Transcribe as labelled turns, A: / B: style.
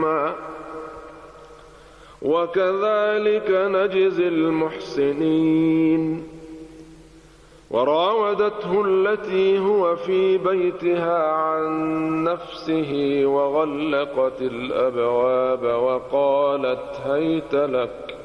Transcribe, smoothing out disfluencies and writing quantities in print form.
A: وكذلك نجزي المحسنين. وراودته التي هو في بيتها عن نفسه وغلقت الأبواب وقالت هيت لك